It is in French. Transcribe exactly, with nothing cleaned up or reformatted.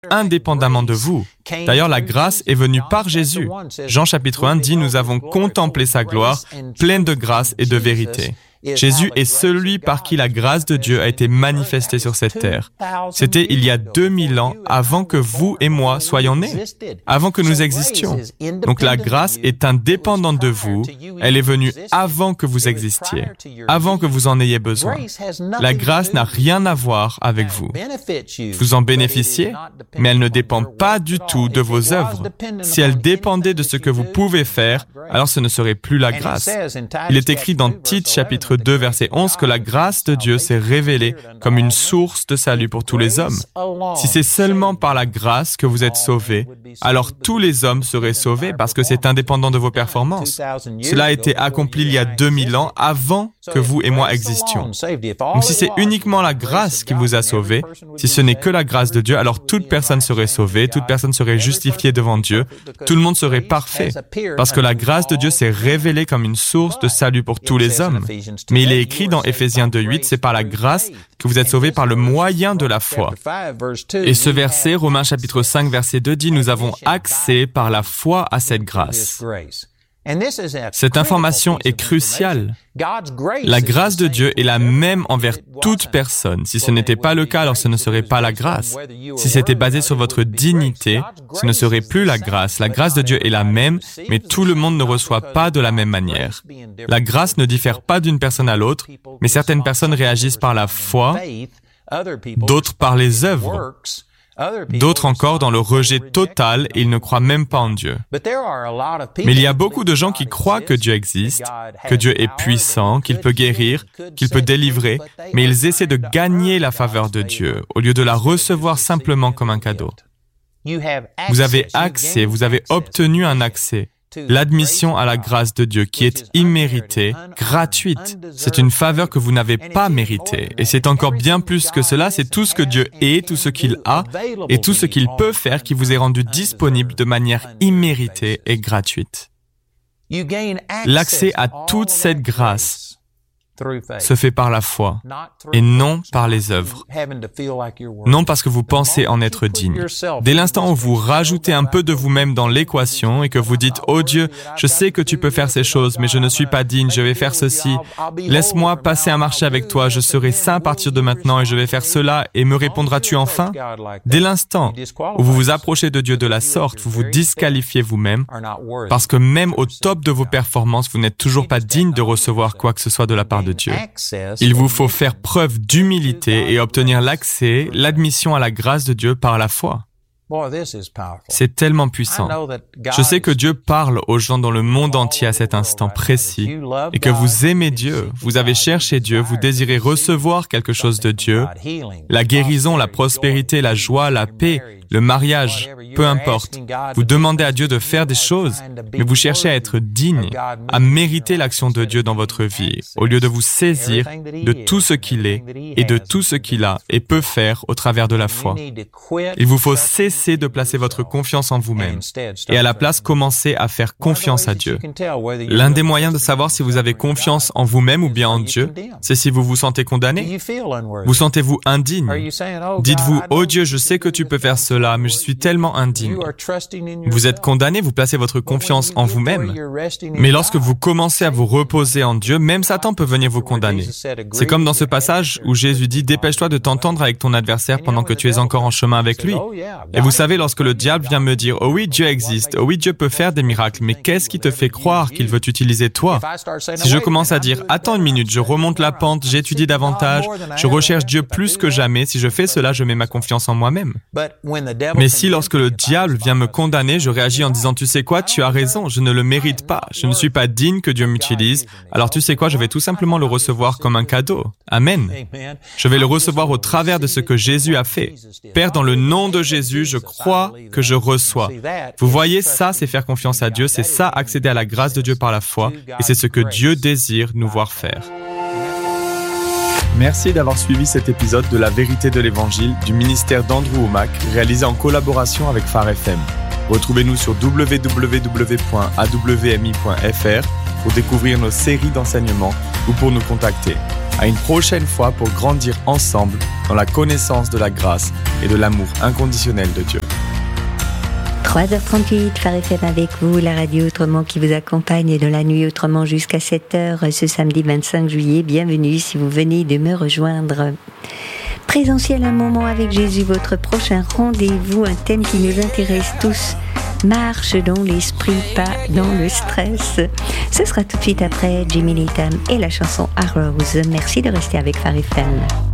indépendamment de vous. D'ailleurs, la grâce est venue par Jésus. Jean chapitre un dit « Nous avons contemplé sa gloire, pleine de grâce et de vérité ». Jésus est celui par qui la grâce de Dieu a été manifestée sur cette terre. C'était il y a deux mille ans, avant que vous et moi soyons nés, avant que nous existions. Donc la grâce est indépendante de vous, elle est venue avant que vous existiez, avant que vous en ayez besoin. La grâce n'a rien à voir avec vous. Vous en bénéficiez, mais elle ne dépend pas du tout de vos œuvres. Si elle dépendait de ce que vous pouvez faire, alors ce ne serait plus la grâce. Il est écrit dans Tite chapitre deux, verset onze, que la grâce de Dieu s'est révélée comme une source de salut pour tous les hommes. Si c'est seulement par la grâce que vous êtes sauvés, alors tous les hommes seraient sauvés parce que c'est indépendant de vos performances. Cela a été accompli il y a deux mille ans avant que vous et moi existions. Donc si c'est uniquement la grâce qui vous a sauvés, si ce n'est que la grâce de Dieu, alors toute personne serait sauvée, toute personne serait justifiée devant Dieu, tout le monde serait parfait, parce que la grâce de Dieu s'est révélée comme une source de salut pour tous les hommes. Mais il est écrit dans Éphésiens deux huit, c'est par la grâce que vous êtes sauvés par le moyen de la foi. Et ce verset, Romains chapitre cinq, verset deux, dit « Nous avons accès par la foi à cette grâce ». Cette information est cruciale. La grâce de Dieu est la même envers toute personne. Si ce n'était pas le cas, alors ce ne serait pas la grâce. Si c'était basé sur votre dignité, ce ne serait plus la grâce. La grâce de Dieu est la même, mais tout le monde ne reçoit pas de la même manière. La grâce ne diffère pas d'une personne à l'autre, mais certaines personnes réagissent par la foi, d'autres par les œuvres. D'autres encore dans le rejet total et ils ne croient même pas en Dieu. Mais il y a beaucoup de gens qui croient que Dieu existe, que Dieu est puissant, qu'il peut guérir, qu'il peut délivrer, mais ils essaient de gagner la faveur de Dieu au lieu de la recevoir simplement comme un cadeau. Vous avez accès, vous avez obtenu un accès. L'admission à la grâce de Dieu qui est imméritée, gratuite. C'est une faveur que vous n'avez pas méritée. Et c'est encore bien plus que cela, c'est tout ce que Dieu est, tout ce qu'il a et tout ce qu'il peut faire qui vous est rendu disponible de manière imméritée et gratuite. L'accès à toute cette grâce se fait par la foi et non par les œuvres. Non parce que vous pensez en être digne. Dès l'instant où vous rajoutez un peu de vous-même dans l'équation et que vous dites « Oh Dieu, je sais que tu peux faire ces choses, mais je ne suis pas digne, je vais faire ceci. Laisse-moi passer un marché avec toi, je serai saint à partir de maintenant et je vais faire cela et me répondras-tu enfin ?» Dès l'instant où vous vous approchez de Dieu de la sorte, vous vous disqualifiez vous-même parce que même au top de vos performances, vous n'êtes toujours pas digne de recevoir quoi que ce soit de la part de Dieu. Il vous faut faire preuve d'humilité et obtenir l'accès, l'admission à la grâce de Dieu par la foi. C'est tellement puissant. Je sais que Dieu parle aux gens dans le monde entier à cet instant précis et que vous aimez Dieu, vous avez cherché Dieu, vous désirez recevoir quelque chose de Dieu, la guérison, la prospérité, la joie, la paix, le mariage, peu importe. Vous demandez à Dieu de faire des choses, mais vous cherchez à être digne, à mériter l'action de Dieu dans votre vie, au lieu de vous saisir de tout ce qu'il est et de tout ce qu'il a et peut faire au travers de la foi. Il vous faut cesser de placer votre confiance en vous-même et à la place commencer à faire confiance à Dieu. L'un des moyens de savoir si vous avez confiance en vous-même ou bien en Dieu, c'est si vous vous sentez condamné. Vous sentez-vous indigne? Dites-vous, « Oh Dieu, je sais que tu peux faire cela, mais je suis tellement indigne. » Vous êtes condamné, vous placez votre confiance en vous-même. Mais lorsque vous commencez à vous reposer en Dieu, même Satan peut venir vous condamner. C'est comme dans ce passage où Jésus dit « Dépêche-toi de t'entendre avec ton adversaire pendant que tu es encore en chemin avec lui. » Et vous savez, lorsque le diable vient me dire « Oh oui, Dieu existe, oh oui, Dieu peut faire des miracles, mais qu'est-ce qui te fait croire qu'il veut t'utiliser toi? » Si je commence à dire « Attends une minute, je remonte la pente, j'étudie davantage, je recherche Dieu plus que jamais, si je fais cela, je mets ma confiance en moi-même. » Mais si lorsque le diable vient me condamner, je réagis en disant « Tu sais quoi, tu as raison, je ne le mérite pas, je ne suis pas digne que Dieu m'utilise, alors tu sais quoi, je vais tout simplement le recevoir comme un cadeau. Amen. Je vais le recevoir au travers de ce que Jésus a fait. Père, dans le nom de Jésus, je crois que je reçois. » Vous voyez, ça, c'est faire confiance à Dieu, c'est ça, accéder à la grâce de Dieu par la foi, et c'est ce que Dieu désire nous voir faire. Merci d'avoir suivi cet épisode de La Vérité de l'Évangile du ministère d'Andrew Wommack, réalisé en collaboration avec Phare F M. Retrouvez-nous sur w w w point a w m i point f r pour découvrir nos séries d'enseignements ou pour nous contacter. À une prochaine fois pour grandir ensemble dans la connaissance de la grâce et de l'amour inconditionnel de Dieu. trois heures trente-huit, Phare F M avec vous, la radio Autrement qui vous accompagne dans la nuit Autrement jusqu'à sept heures ce samedi vingt-cinq juillet. Bienvenue si vous venez de me rejoindre. Présentiel, un moment avec Jésus, votre prochain rendez-vous, un thème qui nous intéresse tous. Marche dans l'esprit, pas dans le stress. Ce sera tout de suite après Jimmy Needham et la chanson Arrows. Merci de rester avec Phare F M.